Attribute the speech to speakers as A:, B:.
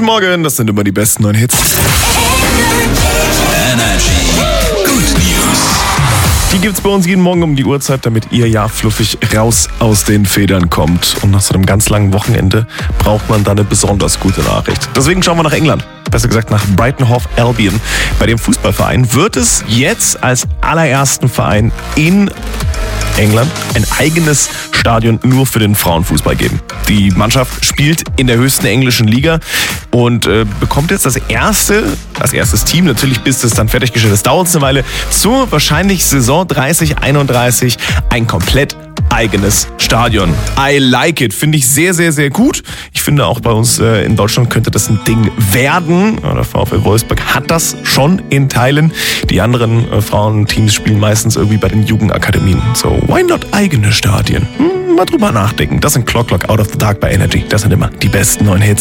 A: Guten Morgen, das sind immer die besten neuen Hits.
B: Energy. Good News.
A: Die gibt's bei uns jeden Morgen um die Uhrzeit, damit ihr ja fluffig raus aus den Federn kommt. Und nach so einem ganz langen Wochenende braucht man da eine besonders gute Nachricht. Deswegen schauen wir nach England. Besser gesagt nach Brighton Hove Albion. Bei dem Fußballverein wird es jetzt als allerersten Verein in England ein eigenes Stadion nur für den Frauenfußball geben. Die Mannschaft spielt in der höchsten englischen Liga und bekommt jetzt als erstes Team, natürlich bis das dann fertiggestellt ist, dauert es eine Weile, zur wahrscheinlich Saison 30/31 ein komplett eigenes Stadion. I like it. Finde ich sehr, sehr, sehr gut. Ich finde auch bei uns in Deutschland könnte das ein Ding werden. Der VfL Wolfsburg hat das schon in Teilen. Die anderen Frauenteams spielen meistens irgendwie bei den Jugendakademien. So, why not eigene Stadien? Mal drüber nachdenken. Das sind Clock Out of the Dark bei Energy. Das sind immer die besten neuen Hits.